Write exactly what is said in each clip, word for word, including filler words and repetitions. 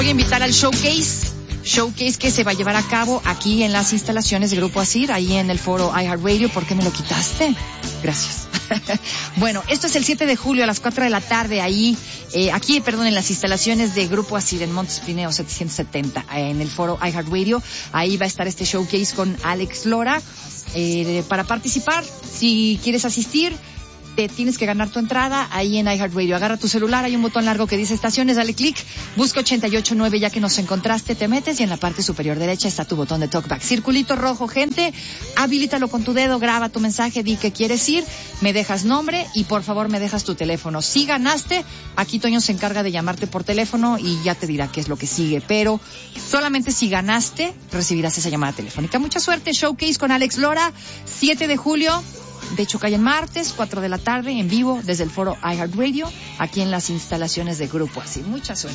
a invitar al showcase. Showcase que se va a llevar a cabo aquí en las instalaciones de Grupo Asir, ahí en el foro iHeartRadio. ¿Por qué me lo quitaste? Gracias. Bueno, esto es el siete de julio a las cuatro de la tarde, ahí, eh, aquí, perdón, en las instalaciones de Grupo Asir en Montes Pineos setecientos setenta, eh, en el foro iHeartRadio. Ahí va a estar este showcase con Alex Lora. Eh, para participar, si quieres asistir, te tienes que ganar tu entrada ahí en iHeartRadio. Agarra tu celular, hay un botón largo que dice estaciones, dale clic, busca ochenta y ocho nueve, ya que nos encontraste, te metes y en la parte superior derecha está tu botón de talkback. Circulito rojo, gente, habilítalo con tu dedo, graba tu mensaje, di que quieres ir, me dejas nombre y por favor me dejas tu teléfono. Si ganaste, aquí Toño se encarga de llamarte por teléfono y ya te dirá qué es lo que sigue, pero solamente si ganaste recibirás esa llamada telefónica. Mucha suerte, Showcase con Alex Lora, siete de julio. De hecho, cae en martes, cuatro de la tarde, en vivo, desde el foro iHeartRadio, aquí en las instalaciones de Grupo Así. Mucha suerte.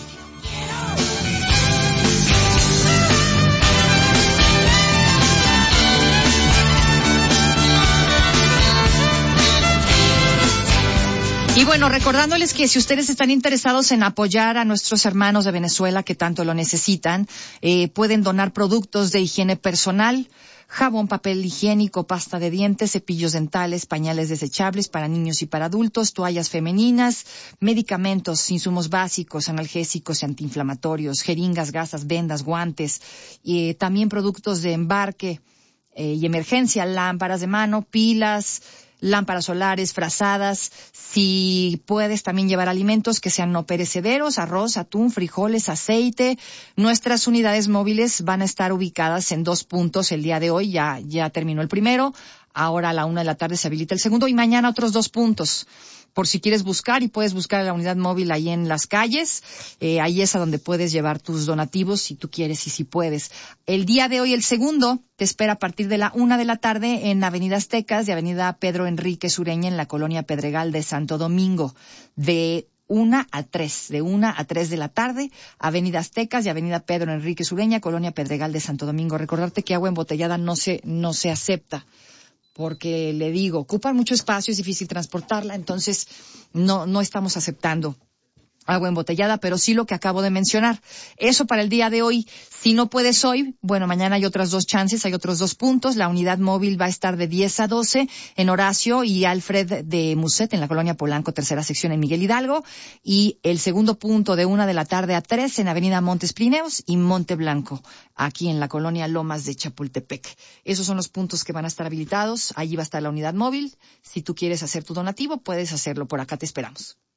Y bueno, recordándoles que si ustedes están interesados en apoyar a nuestros hermanos de Venezuela que tanto lo necesitan, eh, pueden donar productos de higiene personal, jabón, papel higiénico, pasta de dientes, cepillos dentales, pañales desechables para niños y para adultos, toallas femeninas, medicamentos, insumos básicos, analgésicos y antiinflamatorios, jeringas, gasas, vendas, guantes, y eh, también productos de embarque eh, y emergencia, lámparas de mano, pilas, lámparas solares, frazadas. Si puedes también llevar alimentos que sean no perecederos, arroz, atún, frijoles, aceite. Nuestras unidades móviles van a estar ubicadas en dos puntos el día de hoy. Ya, ya terminó el primero. Ahora a la una de la tarde se habilita el segundo y mañana otros dos puntos. Por si quieres buscar, y puedes buscar la unidad móvil ahí en las calles, eh, ahí es a donde puedes llevar tus donativos si tú quieres y si puedes. El día de hoy, el segundo, te espera a partir de la una de la tarde en Avenida Aztecas y Avenida Pedro Enrique Sureña en la colonia Pedregal de Santo Domingo, de una a tres, de una a tres de la tarde, Avenida Aztecas y Avenida Pedro Enrique Sureña, colonia Pedregal de Santo Domingo. Recordarte que agua embotellada no se, no se acepta, porque le digo, ocupan mucho espacio, es difícil transportarla, entonces no, no estamos aceptando agua embotellada, pero sí lo que acabo de mencionar. Eso para el día de hoy. Si no puedes hoy, bueno, mañana hay otras dos chances, hay otros dos puntos. La unidad móvil va a estar de diez a doce en Horacio y Alfred de Muset, en la colonia Polanco, tercera sección en Miguel Hidalgo. Y el segundo punto de una de la tarde a tres en Avenida Montes Plineos y Monte Blanco, aquí en la colonia Lomas de Chapultepec. Esos son los puntos que van a estar habilitados. Allí va a estar la unidad móvil. Si tú quieres hacer tu donativo, puedes hacerlo. Por acá te esperamos.